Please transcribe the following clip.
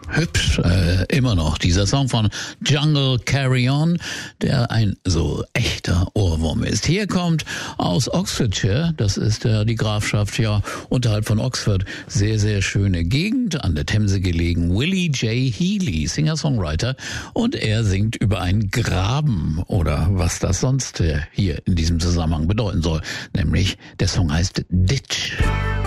Hübsch, immer noch. Dieser Song von Jungle Carry On, der ein so echter Ohrwurm ist. Hier kommt aus Oxfordshire, das ist die Grafschaft, ja, unterhalb von Oxford. Sehr, sehr schöne Gegend, an der Themse gelegen. Willie J. Healy, Singer-Songwriter, und er singt über einen Graben oder was das sonst hier in diesem Zusammenhang bedeuten soll. Nämlich, der Song heißt Ditch.